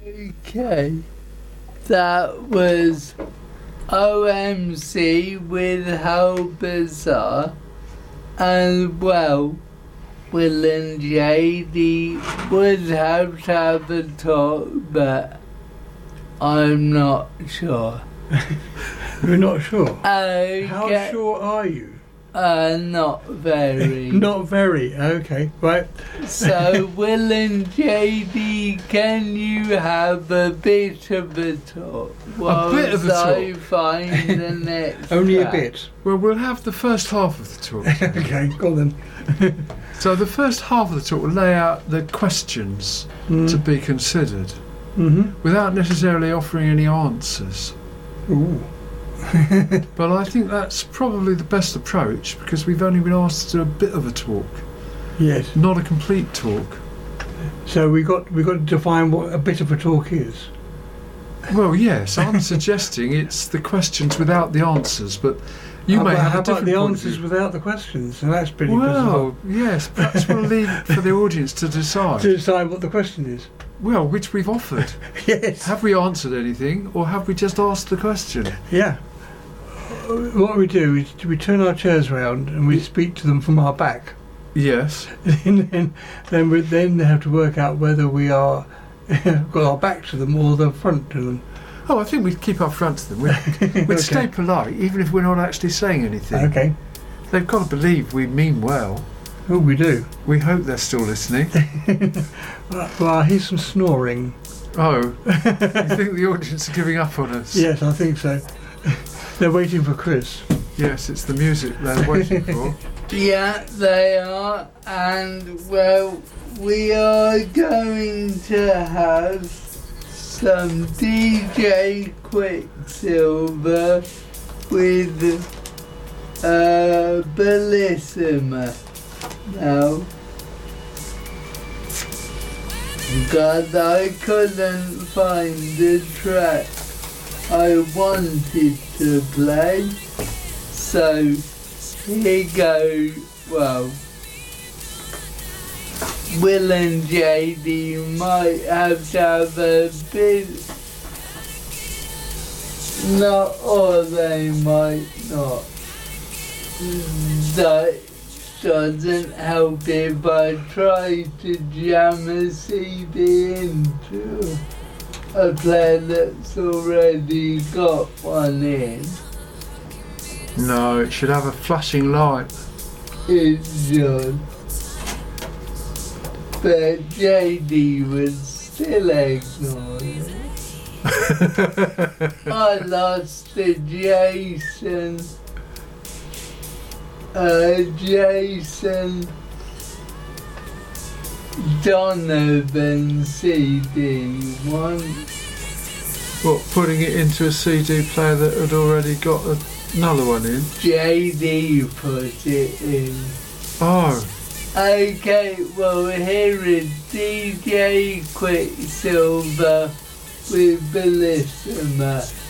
Okay. That was OMC with How Bizarre. And well, Will and JD would have to have a talk, but I'm not sure. You're not sure? Okay. How sure are you? Not very. Not very. Okay, right. So, Will and JD, can you have a bit of a talk? A bit of a talk? I find the next Only track. a bit. Well, we'll have the first half of the talk. Okay, go on then. So the first half of the talk will lay out the questions to be considered without necessarily offering any answers. Ooh. But I think that's probably the best approach because we've only been asked to do a bit of a talk, Yes. not a complete talk. So we got to define what a bit of a talk is. Well, yes, I'm suggesting it's the questions without the answers, but you may have how a about different the point of answers view. without the questions? And that's pretty Well, bizarre. yes, perhaps we'll leave it for the audience to decide. To decide what the question is. Well, which we've offered. Yes. Have we answered anything, or have we just asked the question? Yeah. What we do is we turn our chairs around and we speak to them from our back. Yes. And then we have to work out whether we are got our back to them or the front to them. Oh, I think we'd keep our front to them. We'd Okay. stay polite, even if we're not actually saying anything. Okay. They've got to believe we mean well. Oh, we do. We hope they're still listening. Well, I hear some snoring. Oh, you think the audience are giving up on us? Yes, I think so. They're waiting for Chris. Yes, it's the music they're waiting for. Yeah, they are, and well, we are going to have some DJ Quicksilver with Bellissima now. God, I couldn't find the track I wanted to play, so here go. Well, Will and JD might have to have a bit, not, or they might not. That doesn't help if I try to jam a CD into a player that's already got one in. No, it should have a flashing light. It should. But JD was still ignoring it. I lost to Jason. Jason Donovan CD once. What, putting it into a CD player that had already got another one in? JD put it in. Oh. Okay, well here is DJ Quicksilver with Bellissima.